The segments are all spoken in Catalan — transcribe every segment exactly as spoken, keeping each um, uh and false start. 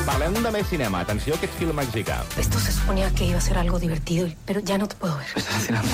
Parlem de més cinema. Atenció a aquest film mexicà. Esto se suponía que iba a ser algo divertido, pero ya no te puedo ver. ¿Me estás haciendo?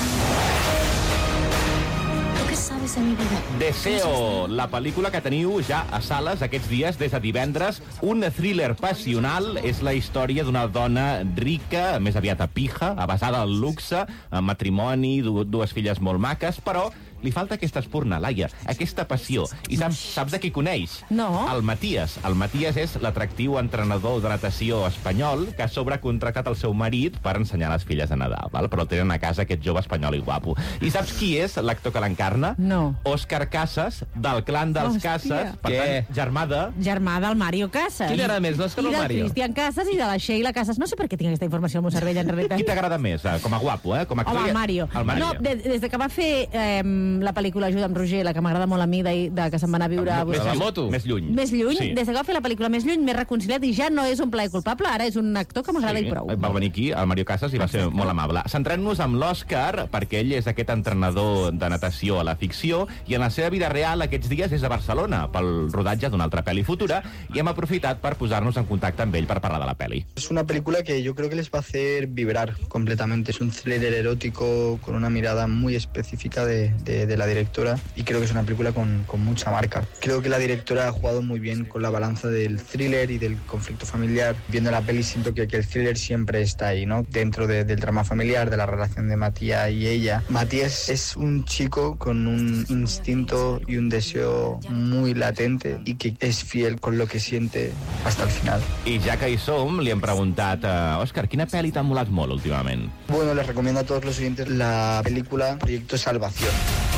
¿Qué sabes de mi vida? Deseo, la pel·lícula que teniu ja a sales aquests dies des de divendres. Un thriller passional. És la història d'una dona rica, més aviat a pija, basada al luxe, en matrimoni, du dues filles molt maques, però li falta aquesta espurna, Laia, aquesta passió. I saps, saps de qui coneix? No. El Matías. El Matías és l'atractiu entrenador de natació espanyol que ha sobrecontractat el seu marit per ensenyar les filles a nedar, val? Però tenen a casa aquest jove espanyol i guapo. I saps qui és l'actor que l'encarna? No. Òscar Casas, del clan dels Hòstia. Casas. Per Què? tant, germà de... Germà del Mario Casas. Qui t'agrada més, l'Òscar o el I del Mario? Cristian Casas i de la Sheila Casas. No sé per què tinc aquesta informació al meu cervell, en realitat. Qui t'agrada més? Eh, Com a guapo, eh? Com a actor Home, i- el Mario. El Mario. No, de, des de que va fer eh, la pel·lícula Ajuda amb Roger, la que m'agrada molt a mi, de, de que se'n va anar a viure a Més, la lluny, moto. més lluny. Més lluny, Sí. des que va fer la pel·lícula Més lluny, m'he reconciliat i ja no és un plaer culpable, ara és un actor que m'agrada Sí, i prou. va venir aquí, el Mario Casas, i va ser molt amable. Centrem-nos amb l'Òscar, perquè ell és aquest entrenador de natació a la ficció, i en la seva vida real aquests dies és a Barcelona, pel rodatge d'una altra pel·li futura, i hem aprofitat per posar-nos en contacte amb ell per parlar de la pel·li. Es una película que yo creo que les va a hacer vibrar completamente. Es un thriller erótico con una mirada muy específica de, de, de la directora y creo que es una película con, con mucha marca. Creo que la directora ha jugado muy bien con la balanza del thriller y del conflicto familiar. Viendo la peli siento que, que el thriller siempre está ahí, ¿no? Dentro de, del drama familiar, de la relación de Matías y ella. Matías es un chico con un instinto y un deseo muy latente y que es fiel con lo que siente hasta el final. I ja que hi som, li hem preguntat a Òscar, quina pel·li t'ha molat molt últimament? Bueno, les recomiendo a todos los oyentes la película Proyecto Salvación.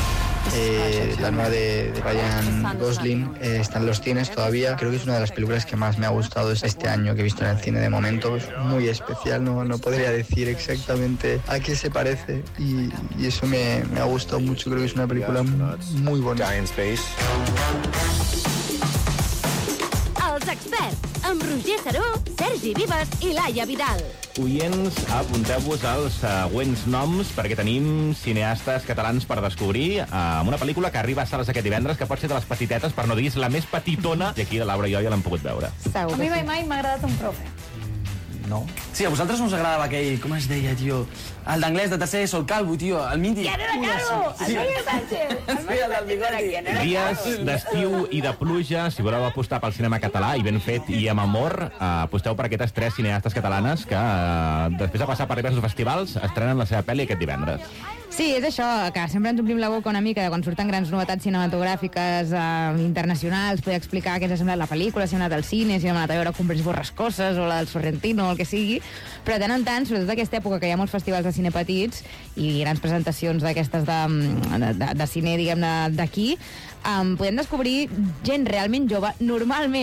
Eh, la nueva de, de Ryan Gosling eh, está en los cines todavía. Creo que es una de las películas que más me ha gustado este año que he visto en el cine de momento. Es muy especial, no, no podría decir exactamente a qué se parece y, y eso me, me ha gustado mucho. Creo que es una película muy bonita. Els experts, amb Roger Saró, Sergi Vives i Laia Vidal. Oients, apunteu-vos als següents noms perquè tenim cineastes catalans per descobrir eh, amb una pel·lícula que arriba a sales aquest divendres, que pot ser de les petitetes, per no dir la més petitona, i aquí la Laura i jo ja l'hem pogut veure. Segur A que mi sí. mai mai m'ha agradat un profe. No. Sí, a vosaltres no us agradava aquell... Com es deia, tio? El d'anglès de tercer, Sol Calvo, tio. El mític. ¿Quién era Calvo? Antonio Sánchez. Sí, el del bigoti. ¿Quién era Dies d'estiu i de pluja, si voleu apostar pel cinema català, i ben fet i amb amor, eh, aposteu per aquestes tres cineastes catalanes que, eh, després de passar per diversos festivals, estrenen la seva pel·li aquest divendres. Sí, és això, que sempre ens omplim la boca una mica de quan surten grans novetats cinematogràfiques eh, internacionals, poder explicar què ens ha semblat la pel·lícula, si hem anat al cine, si hem anat a veure Cumbres Borrascoses o la del Sorrentino o el que sigui, però de tant en tant, sobretot aquesta època que hi ha molts festivals de cine petits i grans presentacions d'aquestes de, de, de, de cine, diguem-ne, d'aquí, um, podem descobrir gent realment jove, normalment